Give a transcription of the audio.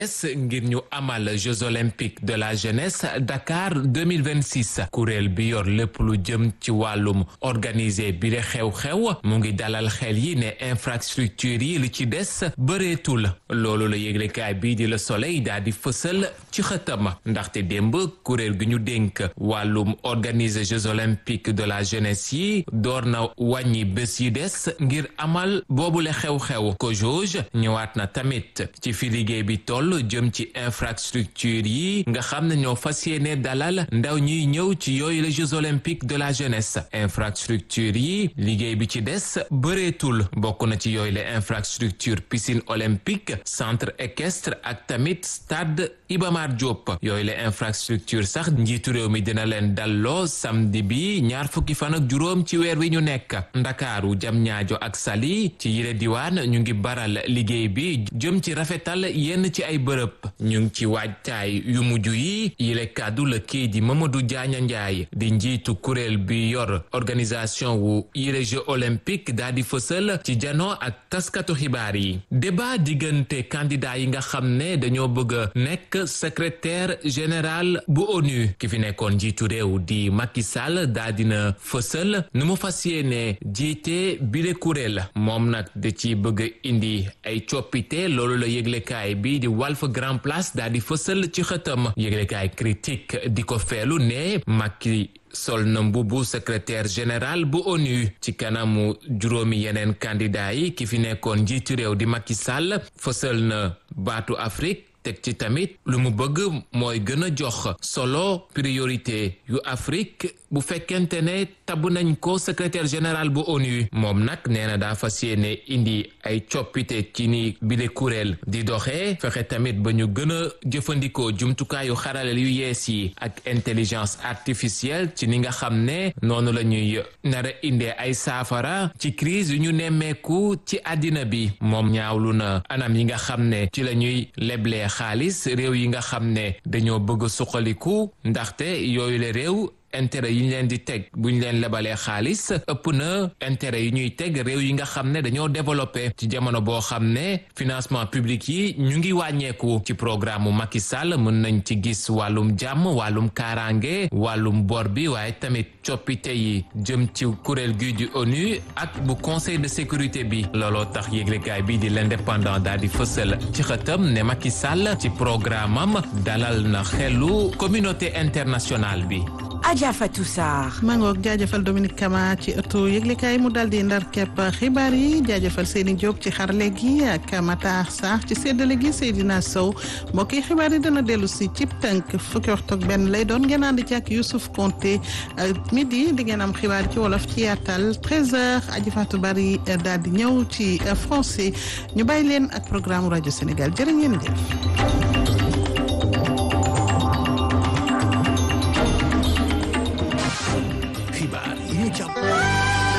ngir ñu amal Jeux olympiques de la jeunesse Dakar 2026 kuréel bi yor lépp lu jëm ci wàllum organiser bi de xew-xew mu ngi dalal xel yi ne infrastructure yi li ci des bëreetul loolu la yëglekaay bii di Le Soleil daal di fësal ci xëtam ndaxte démb kuréel gi ñu dénk wàllum organiser Jeux olympiques de la jeunesse yi door na wàññi bés yi des ngir amal boobule xew-xew COJOJ ñëwaat na tamit ci fi liggéey bi toll jëm ci infrastructure yi nga xam ne ñoo fas yéene dalal ndaw ñuy ñëw ci yooyu les Jeux olympiques de la jeunesse infrastructure yi liggéey bi ci des bëreetul bokk na ci yooyu les infrastructure piscine olympique centre équestre ak tamit stade Iba Mar Diop yooyu les infrastructure sax njiitu réew mi dina leen dalloo samedi bi ñaar fukki fan ak juróom ci weer wi ñu nekk Ndakaaru Diamniadio ak Saly ci yile diwaan ñu ngi baral liggéey bi jëm ci rafetal yenn ci ay bërëb ñu ngi ci waajtaay yu mujj yi yile kàddu la kii di Mamadou Diagne Ndiaye di njiitu kuréel bi yor organisation wu yile Jeux olympiques daa di fësal ci jano ak taskatu xibaar yi débat diggante candidat yi nga xam ne dañoo bëgg a nekk secrétaire général bu ONU ki fi nekkoon njiitu réew di Macky Sall daa dina fësal nu mu fas yéene jiite bile kuréel moom nag da ci bëgg indi ay coppite loolu la yëglekaay bi di Walf Grand Place daa di fësal ci xëtam yëglekaay critique di ko feelu ne Macky sol na mbubu secrétaire général bu ONU ci kanamu juróomi yeneen candidat yi ki fi nekkoon njiitu réew di Macky Sall fësal na baatu Afrique teg ci tamit lu mu bëgg mooy gën a jox solo priorité yu Afrique bu fekkente ne tabb nañ ko secrétaire général bu ONU moom nag nee na daa fas yéene indi ay coppite ci ni bile kuréel di doxee fexe tamit ba ñu gën a jëfandikoo jumtukaayu xarale yu yees yi ak intelligence artificielle ci ni nga xam ne noonu la ñuy nar a indee ay saafara ci crise yu ñu nemmeeku ci àddina bi moom ñaawlu na anam yi nga xam ne ci la ñuy leblee xaalis réew yi nga xam ne dañoo bëgg a suqaliku ndaxte yooyu le réew intérêt yi ñu leen di teg bu ñu leen lebalee xaalis ëpp na intérêt yi ñuy teg réew yi nga xam ne dañoo développé ci jamono boo xam ne financement public yi ñu ngi wàññeeku ci programme mu Macky Sall mën nañ ci gis wàllum jàmm wàllum kaaraange wàllum bor bi waaye tamit coppite yi jëm ci kuréel gi di ONU ak bu conseil de sécurité bi looloo tax yëglekaay bi di l'indépendant daal di fësal ci xëtam ne Macky Sall ci programme am dalal na xelu communauté internationale bi. Adja Fatou Sarr maa ngoog jaajëfal Dominique Kama ci ëttu yëglekaay mu dal di ndar kepp xibaar yi jaajëfal Seyni Diop ci xarale gi ak Matar Sarr ci séddale gi Seydina Sow mbokk yi xibaar yi dana dellu si cib tënk fukki waxtu ak benn lay doon ngeen ànd ci ak Youssouf Konté midi di ngeen am xibaar ci wolof ci yaatal 13h Adji Fatou Bari daal di ñëw ci français ñu bàyyi leen ak programme rajo Sénégal jërë ngeen jëf.